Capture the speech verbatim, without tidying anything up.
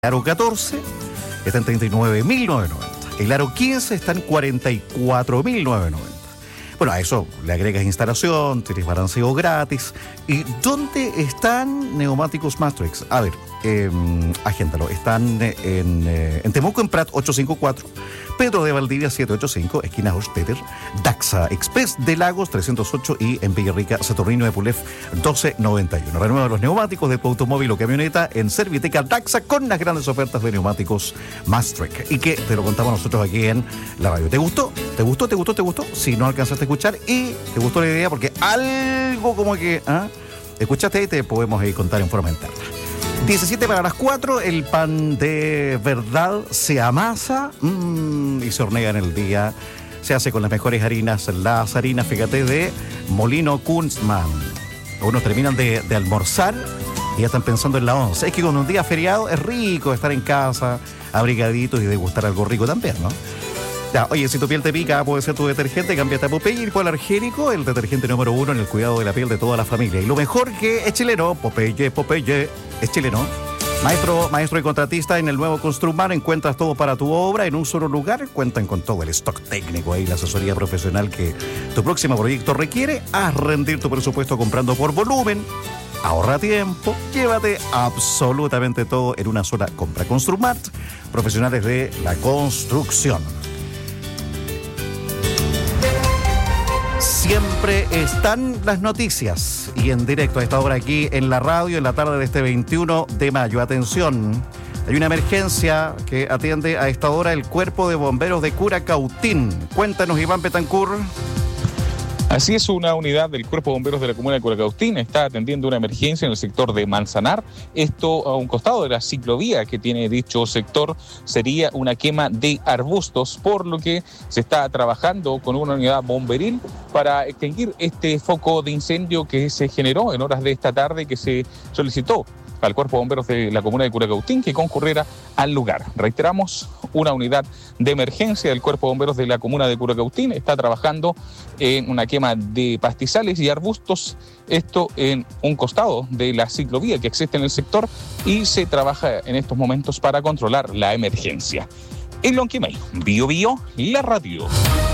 El aro catorce está en treinta y nueve mil novecientos noventa. El aro quince está en cuarenta y cuatro mil novecientos noventa. Bueno, a eso le agregas instalación, tienes balanceo gratis. ¿Y dónde están neumáticos Mastrix? A ver, eh, agéntalo. Están en, eh, en Temuco, en Prat ochocientos cincuenta y cuatro, Pedro de Valdivia setecientos ochenta y cinco, esquina Hostetter, Daxa Express de Lagos trescientos ocho y en Villarrica, Saturnino de Pulef doce noventa y uno. Renueva los neumáticos de tu automóvil o camioneta en Serviteca Daxa con las grandes ofertas de neumáticos Mastrix. Y que te lo contamos nosotros aquí en la radio. ¿Te gustó? ¿Te gustó? ¿Te gustó? ¿Te gustó? Si no alcanzaste a escuchar y te gustó la idea, porque algo como que ¿ah? escuchaste y te podemos ahí contar en forma interna. diecisiete para las cuatro, el pan de verdad se amasa mmm, y se hornea en el día. Se hace con las mejores harinas, las harinas, fíjate, de Molino Kunstmann. Unos terminan de, de almorzar y ya están pensando en la once. Es que con un día feriado es rico estar en casa, abrigaditos y degustar algo rico también, ¿no? Ya, oye, si tu piel te pica, puede ser tu detergente, cámbiate a Popeye hipoalergénico, el detergente número uno en el cuidado de la piel de toda la familia. Y lo mejor que es chileno, Popeye, Popeye, es chileno. Maestro, maestro y contratista en el nuevo Construmar, encuentras todo para tu obra en un solo lugar. Cuentan con todo el stock técnico y la asesoría profesional que tu próximo proyecto requiere. Haz rendir tu presupuesto comprando por volumen. Ahorra tiempo, llévate absolutamente todo en una sola compra. Construmart, profesionales de la construcción. Siempre están las noticias y en directo a esta hora aquí en la radio en la tarde de este veintiuno de mayo. Atención, hay una emergencia que atiende a esta hora el Cuerpo de Bomberos de Curacautín. Cuéntanos, Iván Betancur. Así es, una unidad del Cuerpo de Bomberos de la comuna de Curacautín está atendiendo una emergencia en el sector de Manzanar. Esto a un costado de la ciclovía que tiene dicho sector. Sería una quema de arbustos, por lo que se está trabajando con una unidad bomberil para extinguir este foco de incendio que se generó en horas de esta tarde, que se solicitó al Cuerpo de Bomberos de la comuna de Curacautín que concurriera al lugar. Reiteramos, una unidad de emergencia del Cuerpo de Bomberos de la comuna de Curacautín está trabajando en una quema de pastizales y arbustos, esto en un costado de la ciclovía que existe en el sector, y se trabaja en estos momentos para controlar la emergencia. En Lonquimay, Bio Bio, la radio.